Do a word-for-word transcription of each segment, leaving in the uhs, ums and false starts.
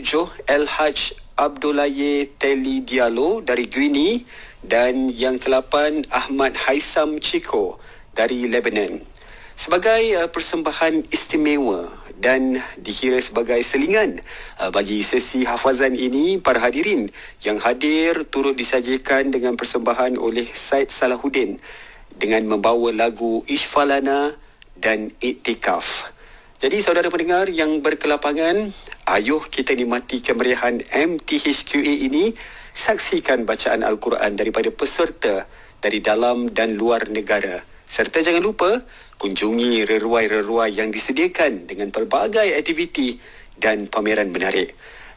ketujuh El-Haj Abdulaye Teli Diallo dari Guinea dan yang kelapan Ahmad Haisam Chico dari Lebanon. Sebagai uh, persembahan istimewa dan dikira sebagai selingan uh, bagi sesi hafazan ini, para hadirin yang hadir turut disajikan dengan persembahan oleh Said Salahuddin dengan membawa lagu Ishfalana dan Iktikaf. Jadi saudara pendengar yang berkelapangan, ayuh kita nikmati kemeriahan M T H Q A ini. Saksikan bacaan Al-Quran daripada peserta dari dalam dan luar negara. Serta jangan lupa kunjungi reruai-reruai yang disediakan dengan pelbagai aktiviti dan pameran menarik.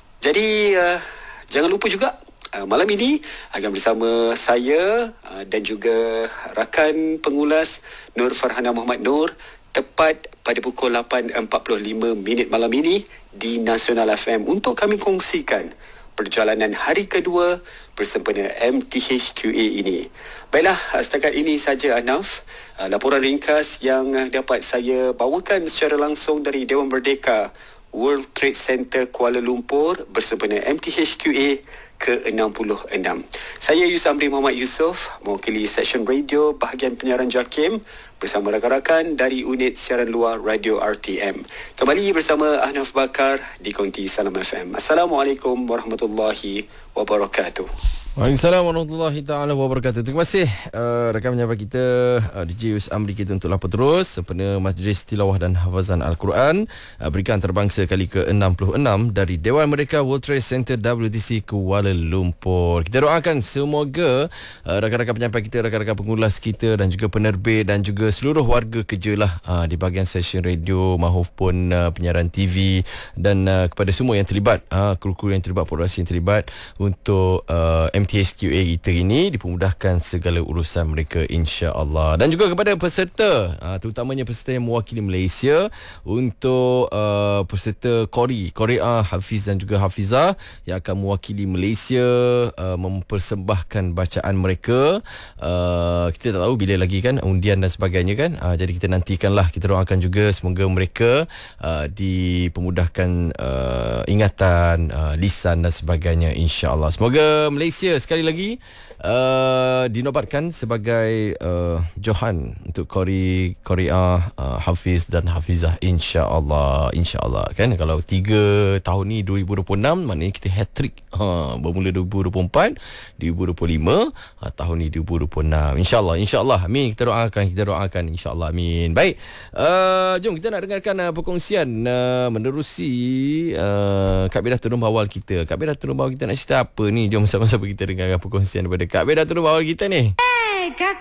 Jadi uh, jangan lupa juga uh, malam ini akan bersama saya uh, dan juga rakan pengulas Nur Farhana Muhammad Nur tepat pada pukul lapan empat puluh lima minit malam ini di Nasional F M untuk kami kongsikan perjalanan hari kedua bersempena M T H Q A ini. Baiklah, setakat ini saja Anaf, laporan ringkas yang dapat saya bawakan secara langsung dari Dewan Merdeka World Trade Center Kuala Lumpur bersempena M T H Q A ke enam puluh enam. Saya Yus Amri Muhammad Yusof, mewakili Seksyen Radio bahagian penyiaran JAKIM bersama rakan-rakan dari unit siaran luar Radio R T M. Kembali bersama Ahnaf Bakar di Konti Salam F M. Assalamualaikum warahmatullahi wabarakatuh. Waalaikumsalam warahmatullahi taala wabarakatuh. Terima kasih uh, rakan penyampai kita uh, D J Yus Amri kita untuk lapor terus sempena Majlis Tilawah dan Hafazan Al-Quran uh, berikan antarabangsa kali ke enam puluh enam dari Dewan Merdeka World Trade Center W T C Kuala Lumpur. Kita doakan semoga uh, rakan-rakan penyampai kita, rakan-rakan pengulas kita dan juga penerbit dan juga seluruh warga kerja lah uh, di bahagian stesen radio maupun uh, penyiaran T V dan uh, kepada semua yang terlibat, uh, kru-kru yang terlibat, produksi yang terlibat untuk uh, M T H Q A kita ini dipermudahkan segala urusan mereka insya-Allah. Dan juga kepada peserta, uh, terutamanya peserta yang mewakili Malaysia untuk uh, peserta Kori, Korea Hafiz dan juga Hafizah yang akan mewakili Malaysia uh, mempersembahkan bacaan mereka. Uh, kita tak tahu bila lagi kan undian dan sebagainya kan. Uh, jadi kita nantikanlah, kita doakan juga semoga mereka uh, dipermudahkan uh, ingatan, uh, lisan dan sebagainya insya-Allah. Semoga Malaysia sekali lagi uh, dinobatkan sebagai uh, Johan untuk Kori, Korea, uh, Hafiz dan Hafizah insya-Allah. Insya-Allah kan, kalau tiga tahun ni dua ribu dua puluh enam maknanya kita hat-trick. Ha, bermula dua ribu dua puluh empat, dua ribu dua puluh lima, ha, tahun ni dua ribu dua puluh enam. Insya-Allah, insya-Allah. Amin. Kita doakan, kita doakan insya-Allah. Amin. Baik. Uh, jom kita nak dengarkan uh, perkongsian uh, menerusi uh, Kak Beda Turun Bawal kita. Kak Beda Turun Bawal kita nak cerita apa ni? Jom sama-sama kita dengarkan perkongsian daripada Kak Beda Turun Bawal kita ni. Hey, Kak